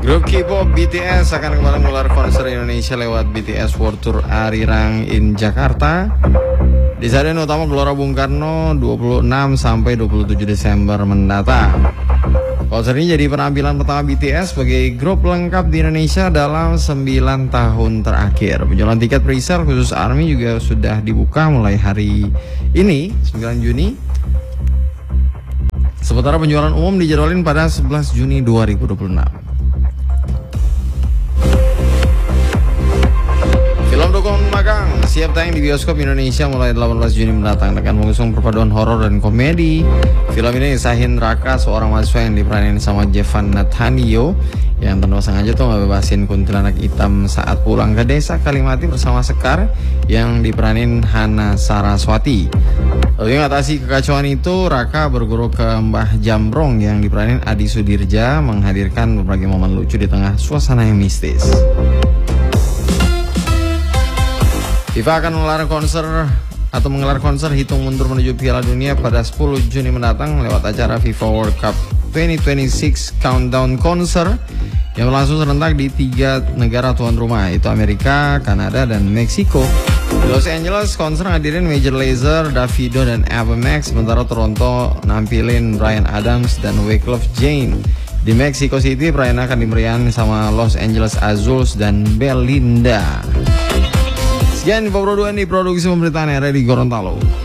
Grup K-pop BTS akan kembali menggelar konser Indonesia lewat BTS World Tour Arirang in Jakarta di Stadion Utama Gelora Bung Karno 26 sampai 27 Desember mendatang. Konser ini jadi penampilan pertama BTS sebagai grup lengkap di Indonesia dalam 9 tahun terakhir. Penjualan tiket presale khusus ARMY juga sudah dibuka mulai hari ini 9 Juni. Sementara penjualan umum dijadwalin pada 11 Juni 2026. Film Dukun Magang siap tayang di bioskop Indonesia mulai 18 Juni mendatang dengan mengusung perpaduan horor dan komedi. Film ini disahin Raka, seorang mahasiswa yang diperanin sama Jevan Nathanio yang tentu sengaja tuh ngebebasin kuntilanak hitam saat pulang ke desa Kalimati bersama Sekar yang diperanin Hana Saraswati. Lalu mengatasi kekacauan itu, Raka berguru ke Mbah Jambrong yang diperanin Adi Sudirja menghadirkan berbagai momen lucu di tengah suasana yang mistis. FIFA akan menggelar konser hitung mundur menuju Piala Dunia pada 10 Juni mendatang lewat acara FIFA World Cup 2026 Countdown Concert yang berlangsung serentak di 3 negara tuan rumah, yaitu Amerika, Kanada, dan Meksiko. Di Los Angeles, konser ngadirin Major Lazer, Davido, dan Ava Max, sementara Toronto nampilin Bryan Adams dan Wyclef Jean. Di Mexico City, perayaan akan dimeriahkan sama Los Angeles Azules dan Belinda. Sekian info produksi pemberitaan era di Gorontalo.